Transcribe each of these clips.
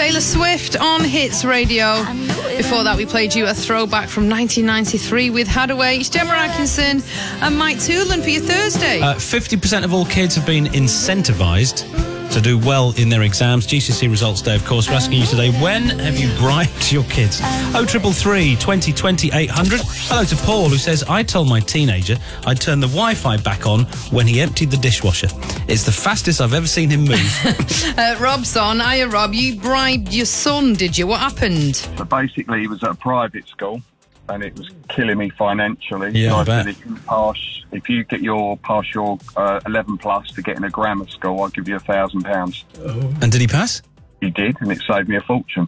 Taylor Swift on Hits Radio. Before that, we played you a throwback from 1993 with Hadaway. It's Gemma Atkinson and Mike Toolan for your Thursday. 50% of all kids have been incentivised to do well in their exams. GCSE results day, of course. We're asking you today, when have you bribed your kids? 0333 2020 800. Hello to Paul, who says, I told my teenager I'd turn the Wi-Fi back on when he emptied the dishwasher. It's the fastest I've ever seen him move. Rob's on. Hiya, Rob. You bribed your son, did you? What happened? So basically, he was at a private school, and it was killing me financially. Yeah, so I bet. said, if you pass your 11 plus to get in a grammar school, I'll give you £1,000. Oh. And did he pass? He did, and it saved me a fortune.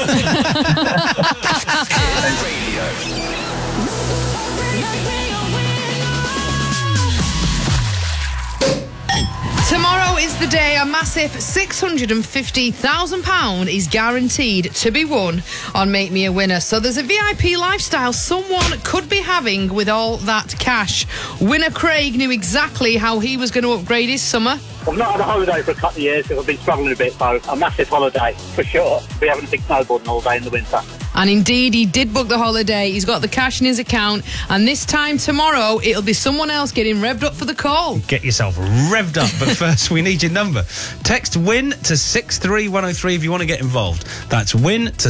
Tomorrow is the day a massive £650,000 is guaranteed to be won on Make Me a Winner. So there's a VIP lifestyle someone could be having with all that cash. Winner Craig knew exactly how he was going to upgrade his summer. I've not had a holiday for a couple of years because I've been struggling a bit, so a massive holiday, for sure. Be having a big snowboarding all day in the winter. And indeed, he did book the holiday. He's got the cash in his account. And this time tomorrow, it'll be someone else getting revved up for the call. Get yourself revved up. But first, we need your number. Text WIN to 63103 if you want to get involved. That's WIN to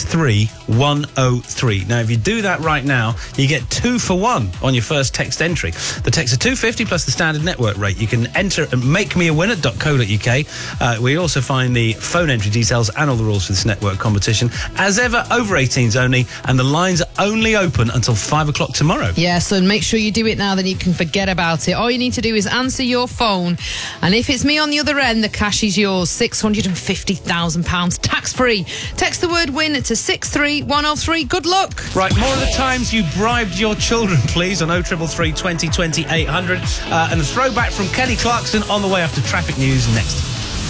63103. Now, if you do that right now, you get 2 for 1 on your first text entry. The text are £2.50 plus the standard network rate. You can enter at makemeawinner.co.uk. We also find the phone entry details and all the rules for this network competition. As ever, over 18s only, and the lines are only open until 5 o'clock tomorrow. Yeah, so make sure you do it now, then you can forget about it. All you need to do is answer your phone, and if it's me on the other end, the cash is yours. £650,000 tax-free. Text the word WIN to 63103. Good luck. Right, more of the times you bribed your children, please, on 0333 2020 800. And a throwback from Kelly Clarkson on the way after traffic news next.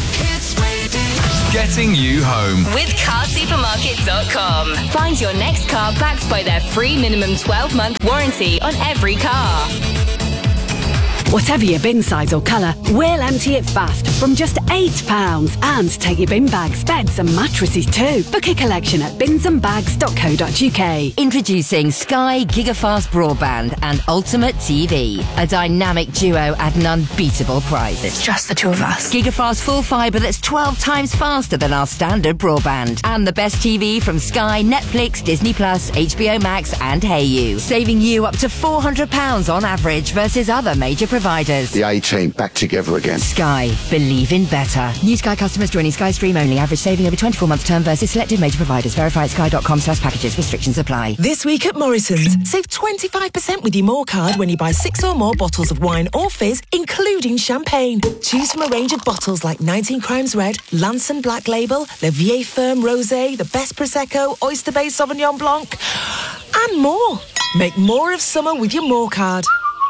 Getting you home with carsupermarket.com. Find your next car backed by their free minimum 12-month warranty on every car. Whatever your bin size or colour, we'll empty it fast from just £8. And take your bin bags, beds and mattresses too. Book a collection at binsandbags.co.uk. Introducing Sky Gigafast Broadband and Ultimate TV. A dynamic duo at an unbeatable price. It's just the two of us. Gigafast full fibre that's 12 times faster than our standard broadband. And the best TV from Sky, Netflix, Disney+, HBO Max and Hayu. Saving you up to £400 on average versus other major providers. The A-Team back together again. Sky. Believe in better. New Sky customers joining Sky Stream only. Average saving over 24-month term versus selected major providers. Verify at sky.com/packages. Restrictions apply. This week at Morrison's, save 25% with your More card when you buy 6 or more bottles of wine or fizz, including champagne. Choose from a range of bottles like 19 Crimes Red, Lanson Black Label, Le Vieille Ferme Rosé, the Best Prosecco, Oyster Bay Sauvignon Blanc, and more. Make more of summer with your More card.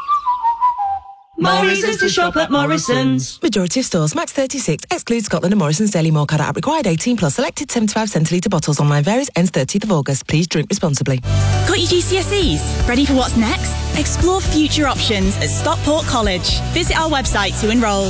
More reasons to shop at Morrison's. Majority of stores, max 36, excludes Scotland and Morrison's Daily More card app. Required 18 plus. Selected 75 centilitre bottles. Online varies. Ends 30th of August. Please drink responsibly. Got your GCSEs? Ready for what's next? Explore future options at Stockport College. Visit our website to enrol.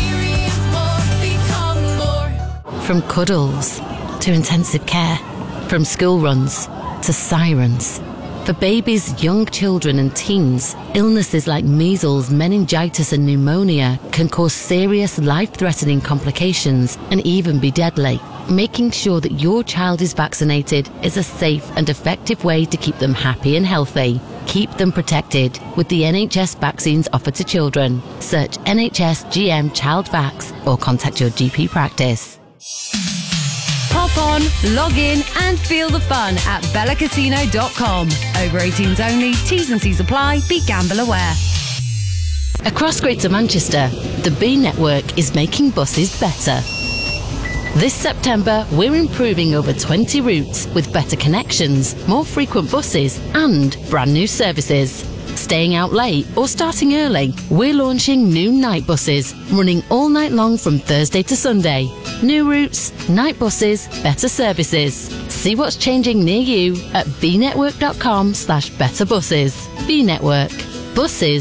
From cuddles to intensive care. From school runs to sirens. For babies, young children and teens, illnesses like measles, meningitis and pneumonia can cause serious life-threatening complications and even be deadly. Making sure that your child is vaccinated is a safe and effective way to keep them happy and healthy. Keep them protected with the NHS vaccines offered to children. Search NHS GM Child Vax or contact your GP practice. Hop on, log in and feel the fun at bellacasino.com. Over 18s only, T's and C's apply, be gamble aware. Across Greater Manchester, the B Network is making buses better. This September, we're improving over 20 routes with better connections, more frequent buses and brand new services. Staying out late or starting early, we're launching new night buses, running all night long from Thursday to Sunday. New routes, night buses, better services. See what's changing near you at bnetwork.com/betterbuses. B Network. Buses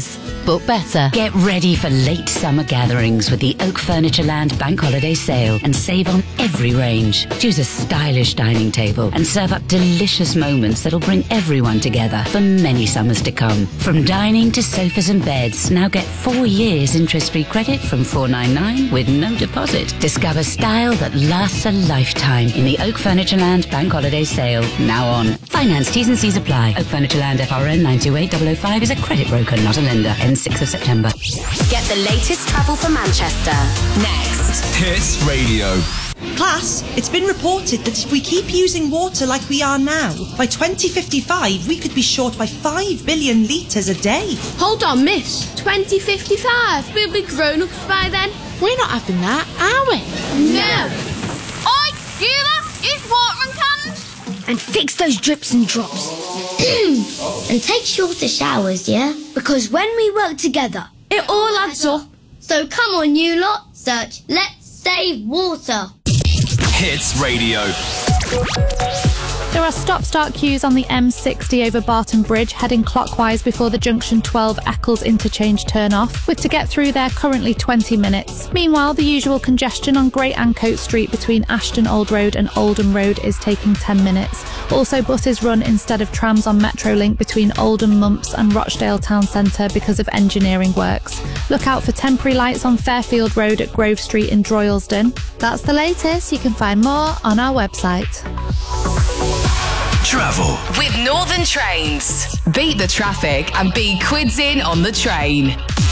but better. Get ready for late summer gatherings with the Oak Furnitureland Bank Holiday Sale and save on every range. Choose a stylish dining table and serve up delicious moments that'll bring everyone together for many summers to come. From dining to sofas and beds, now get 4 years interest-free credit from $499 with no deposit. Discover style that lasts a lifetime in the Oak Furnitureland Bank Holiday Sale, now on. Finance T's and C's apply. Oak Furnitureland FRN 928005 is a credit broker, not a lender. Ends 6th of September. Get the latest travel for Manchester. Next. Hits Radio. Class, it's been reported that if we keep using water like we are now, by 2055 we could be short by 5 billion litres a day. Hold on, miss. 2055? We'll be grown-ups by then. We're not having that, are we? No. Oi, you lot, use watering cans. And fix those drips and drops. And take shorter showers, yeah? Because when we work together, it all adds up. So come on, you lot, search Let's Save Water. Hits Radio. There are stop-start queues on the M60 over Barton Bridge, heading clockwise before the Junction 12 Eccles interchange turn-off, with to get through there currently 20 minutes. Meanwhile, the usual congestion on Great Ancoat Street between Ashton Old Road and Oldham Road is taking 10 minutes. Also, buses run instead of trams on Metrolink between Oldham, Mumps and Rochdale Town Centre because of engineering works. Look out for temporary lights on Fairfield Road at Grove Street in Droylsden. That's the latest. You can find more on our website. Travel with Northern Trains. Beat the traffic and be quids in on the train.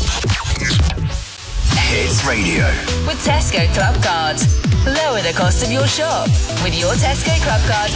Hits Radio. With Tesco Club Card. Lower the cost of your shop with your Tesco Club Card